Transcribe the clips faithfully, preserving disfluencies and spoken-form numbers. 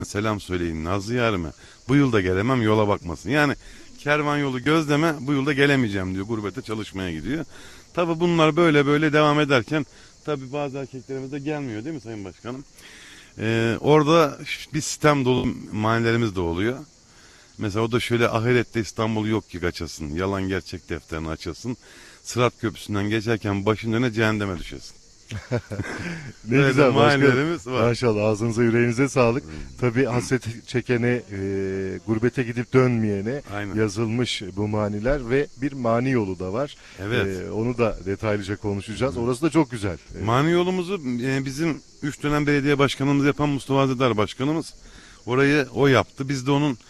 selam söyleyin Nazlı yarime. Bu yılda gelemem yola bakmasın. Yani kervan yolu gözleme bu yılda gelemeyeceğim diyor. Gurbete çalışmaya gidiyor. Tabi bunlar böyle böyle devam ederken tabi bazı erkeklerimiz de gelmiyor değil mi Sayın Başkanım? Ee, orada bir sistem dolu manilerimiz de oluyor. Mesela o da şöyle ahirette İstanbul yok ki kaçasın. Yalan gerçek defterini açasın. Sırat köprüsünden geçerken başın öne cehenneme düşesin. Ne Böyle güzel başkanım. manilerimiz var. Maşallah ağzınıza yüreğinize sağlık. Tabii hasret çekene, e, gurbete gidip dönmeyene Aynen. yazılmış bu maniler ve bir mani yolu da var. Evet. E, onu da detaylıca konuşacağız. Orası da çok güzel. E, Mani yolumuzu e, bizim üç dönem belediye başkanımız yapan Mustafa Azedar başkanımız orayı o yaptı. Biz de onun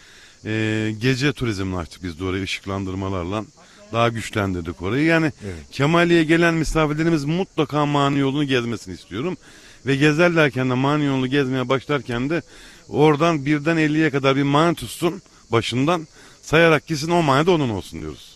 e, gece turizmini açtık biz de orayı ışıklandırmalarla daha güçlendirdik orayı. Yani Evet. Kemali'ye gelen misafirlerimiz mutlaka Mani yolunu gezmesini istiyorum. Ve gezerlerken de Mani yolunu gezmeye başlarken de oradan birden elliye kadar bir mani tutsun başından sayarak gitsin, o mani de onun olsun diyoruz.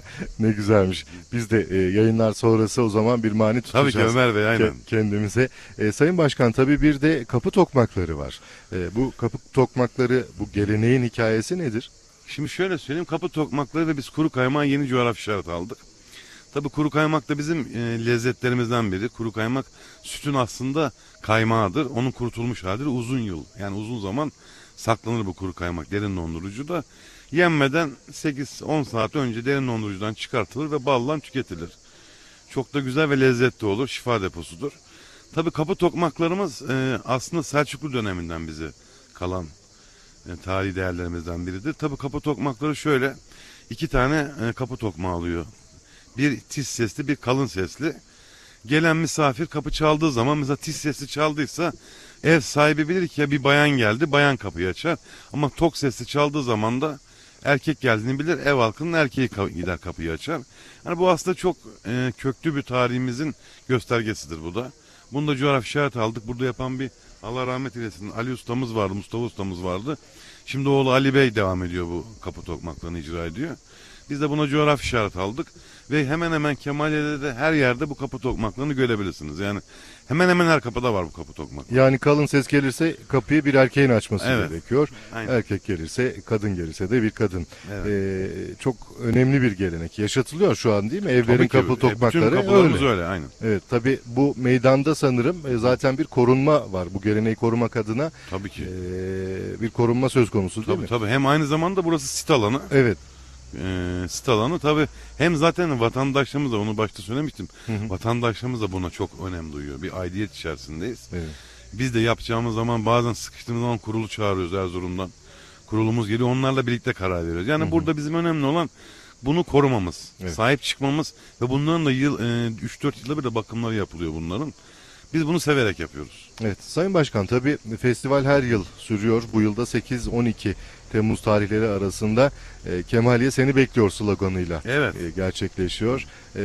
Ne güzelmiş. Biz de e, yayınlar sonrası o zaman bir mani Tabii tutacağız. ki Ömer Bey, aynen. ke- kendimize. E, Sayın Başkan, tabii bir de kapı tokmakları var. E, bu kapı tokmakları, bu geleneğin hikayesi nedir? Şimdi şöyle söyleyeyim, kapı tokmakları ve biz kuru kaymağı yeni coğrafi işaret aldık. Tabii kuru kaymak da bizim e, lezzetlerimizden biri. Kuru kaymak sütün aslında kaymağıdır. Onun kurutulmuş halidir. Uzun yıl, yani uzun zaman saklanır bu kuru kaymak derin dondurucuda. Yenmeden sekiz on saat önce derin dondurucudan çıkartılır ve balla tüketilir. Çok da güzel ve lezzetli olur. Şifa deposudur. Tabii kapı tokmaklarımız e, aslında Selçuklu döneminden bize kalan e, tarihi değerlerimizden biridir. Tabii kapı tokmakları şöyle. iki tane e, kapı tokmağı alıyor. Bir tiz sesli, bir kalın sesli. Gelen misafir kapı çaldığı zaman, mesela tiz sesli çaldıysa ev sahibi bilir ki ya bir bayan geldi, bayan kapıyı açar. Ama tok sesli çaldığı zaman da erkek geldiğini bilir, ev halkının erkeği gider kapıyı açar. Yani bu aslında çok e, köklü bir tarihimizin göstergesidir bu da. Bunu da coğrafi işaret aldık. Burada yapan bir, Allah rahmet eylesin, Ali ustamız vardı, Mustafa ustamız vardı. Şimdi oğlu Ali Bey devam ediyor, bu kapı tokmaklarını icra ediyor. Biz de buna coğrafi işaret aldık ve hemen hemen Kemaliye'de de her yerde bu kapı tokmaklarını görebilirsiniz. Yani hemen hemen her kapıda var bu kapı tokmak. Yani kalın ses gelirse kapıyı bir erkeğin açması Evet. gerekiyor. Aynen. Erkek gelirse, kadın gelirse de bir kadın. Evet. Ee, çok önemli bir gelenek. Yaşatılıyor şu an değil mi? Evlerin Tabii ki, kapı e, tokmakları bütün kapılarımız öyle. öyle, aynen. Evet, tabii bu meydanda sanırım e, zaten bir korunma var. Bu geleneği korumak adına Tabii ki. e, bir korunma söz konusu değil Tabii mi? tabii. Hem aynı zamanda burası sit alanı. Evet. Ee, sit alanı tabii. Hem zaten vatandaşlarımız da, onu başta söylemiştim. Hı hı. Vatandaşlarımız da buna çok önem duyuyor. Bir aidiyet içerisindeyiz. Evet. Biz de yapacağımız zaman bazen sıkıştığımız zaman kurulu çağırıyoruz Erzurum'dan. Kurulumuz geliyor. Onlarla birlikte karar veriyoruz. Yani Hı hı. burada bizim önemli olan bunu korumamız, Evet. sahip çıkmamız ve bunların da yıl e, üç dört yılda bir de bakımları yapılıyor bunların. Biz bunu severek yapıyoruz. Evet, Sayın Başkan, tabii festival her yıl sürüyor. Bu yılda sekiz on iki Temmuz tarihleri arasında e, Kemaliye seni bekliyor sloganıyla Evet. e, gerçekleşiyor.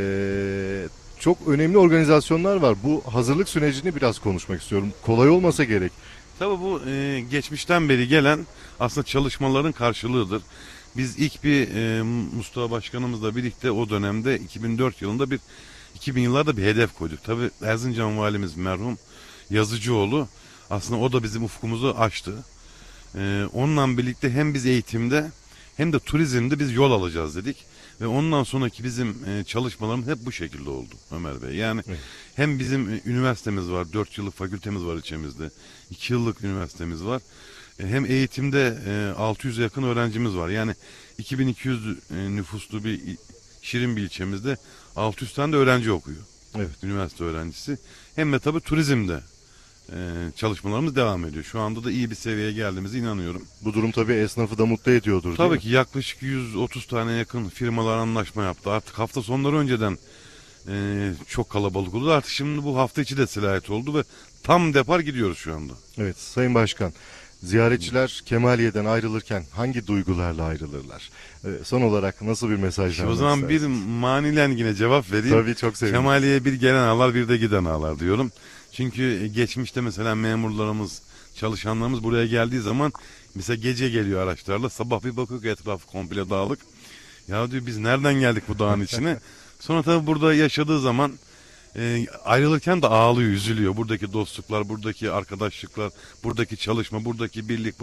E, çok önemli organizasyonlar var. Bu hazırlık sürecini biraz konuşmak istiyorum. Kolay olmasa gerek. Tabii bu e, geçmişten beri gelen aslında çalışmaların karşılığıdır. Biz ilk bir e, Mustafa Başkanımızla birlikte o dönemde iki bin dört yılında bir iki bin yıllarda bir hedef koyduk. Tabii Erzincan Valimiz merhum Yazıcıoğlu aslında o da bizim ufkumuzu açtı. E, onunla birlikte hem biz eğitimde hem de turizmde biz yol alacağız dedik. Ve ondan sonraki bizim e, çalışmalarımız hep bu şekilde oldu Ömer Bey. Yani Evet. hem bizim e, üniversitemiz var, dört yıllık fakültemiz var ilçemizde, iki yıllık üniversitemiz var. E, hem eğitimde e, altı yüze yakın öğrencimiz var. Yani iki bin iki yüz e, nüfuslu bir il- şirin bir ilçemizde altı yüz tane de öğrenci okuyor. Evet. Üniversite öğrencisi. Hem de tabii turizmde e, çalışmalarımız devam ediyor. Şu anda da iyi bir seviyeye geldiğimize inanıyorum. Bu durum tabii esnafı da mutlu ediyordur değil Tabii mi? ki yaklaşık yüz otuz tane yakın firmalar anlaşma yaptı. Artık hafta sonları önceden e, çok kalabalık oldu. Artık şimdi bu hafta içi de sirayet oldu ve tam depar gidiyoruz şu anda. Evet, Sayın Başkan. Ziyaretçiler Kemaliye'den ayrılırken hangi duygularla ayrılırlar? Ee, son olarak nasıl bir mesaj Şimdi o vermek zaman bir istersiniz? manilen yine cevap vereyim. Tabii, çok sevinirim. Kemaliye bir gelen ağlar, bir de giden ağlar diyorum. Çünkü geçmişte mesela memurlarımız, çalışanlarımız buraya geldiği zaman mesela gece geliyor araçlarla, sabah bir bakıyor ki etrafı komple dağlık. Ya diyor biz nereden geldik bu dağın içine? Sonra tabii burada yaşadığı zaman e, ayrılırken de ağlıyor, üzülüyor. Buradaki dostluklar, buradaki arkadaşlıklar, buradaki çalışma, buradaki birlik,